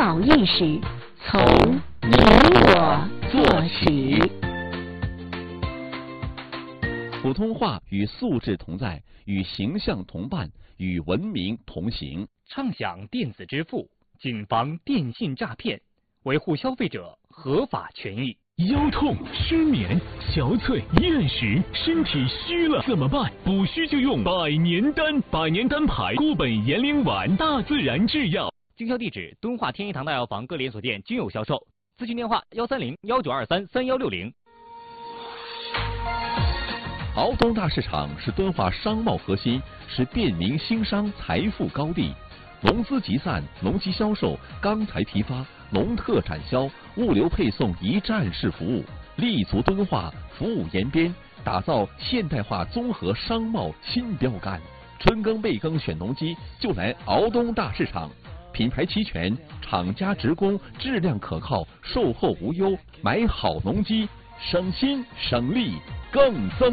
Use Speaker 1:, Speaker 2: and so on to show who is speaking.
Speaker 1: 保意识从你我做起。
Speaker 2: 普通话与素质同在，与形象同伴，与文明同行。
Speaker 3: 畅享电子支付，谨防电信诈骗，维护消费者合法权益。
Speaker 4: 腰痛、失眠、憔悴、厌食，身体虚了怎么办？补虚就用百年丹，百年丹牌固本延龄丸，大自然制药。
Speaker 3: 经销地址：敦化天一堂大药房各连锁店均有销售。咨询电话：130-1923-3160。
Speaker 2: 敖东大市场是敦化商贸核心，是便民兴商财富高地。农资集散、农机销售、钢材批发、农特产销、物流配送一站式服务，立足敦化，服务延边，打造现代化综合商贸新标杆。春耕备耕选农机，就来敖东大市场。品牌齐全，厂家直供，质量可靠，售后无忧，买好农机，省心省力更增